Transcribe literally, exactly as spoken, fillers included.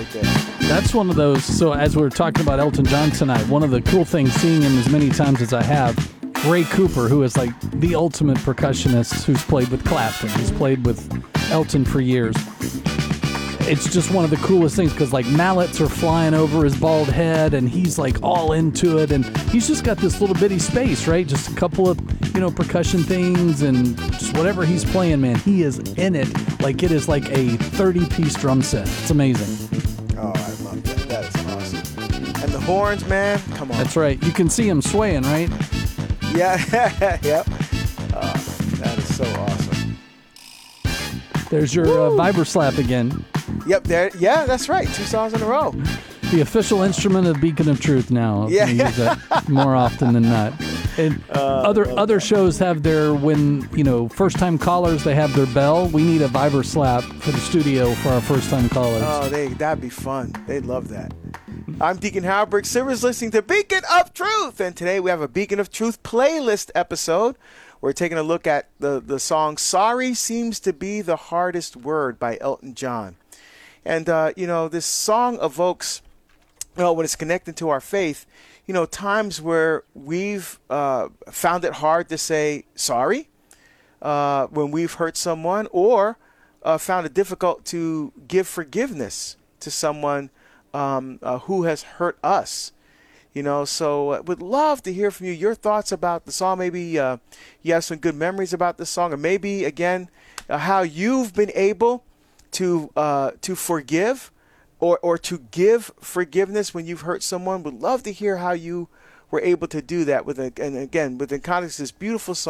That's one of those. So as we we're talking about Elton John tonight, one of the cool things, seeing him as many times as I have, Ray Cooper, who is like the ultimate percussionist, who's played with Clapton, he's played with Elton for years. It's just one of the coolest things because like mallets are flying over his bald head and he's like all into it, and he's just got this little bitty space, right? Just a couple of, you know, percussion things and just whatever he's playing, man, he is in it like it is like a thirty-piece drum set. It's amazing. Oh, I love that. That is awesome. And the horns, man, come on. That's right. You can see him swaying, right? Yeah, yep. Uh, that is so awesome. There's your uh, Viber slap again. Yep, there. Yeah, that's right. Two songs in a row. The official instrument of Beacon of Truth now. I'm yeah. gonna use that more often than not. And uh, other other shows have their, when, you know, first-time callers, they have their bell. We need a Viber slap for the studio for our first-time callers. Oh, they that'd be fun. They'd love that. I'm Deacon Halbert Sivers, listening to Beacon of Truth. And today we have a Beacon of Truth playlist episode. We're taking a look at the, the song Sorry Seems to Be the Hardest Word by Elton John. And, uh, you know, this song evokes, you know, when it's connected to our faith, you know, times where we've uh, found it hard to say sorry uh, when we've hurt someone, or uh, found it difficult to give forgiveness to someone um, uh, who has hurt us. You know, so uh, would love to hear from you, your thoughts about the song. Maybe uh, you have some good memories about the song, or maybe, again, uh, how you've been able to uh, to forgive or, or to give forgiveness when you've hurt someone. Would love to hear how you were able to do that with a, and again, within context of this beautiful song.